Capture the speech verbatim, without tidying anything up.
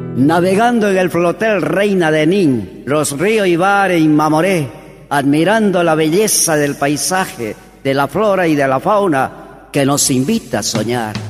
Navegando en el flotel Reina de Nin, los ríos Ibar y Mamoré, admirando la belleza del paisaje, de la flora y de la fauna que nos invita a soñar.